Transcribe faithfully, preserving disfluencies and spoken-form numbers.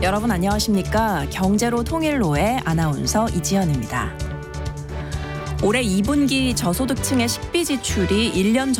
여러분 안녕하십니까? 경제로 통일로의 아나운서 이지연입니다. 올해 이 분기 저소득층의 식비 지출이 일 년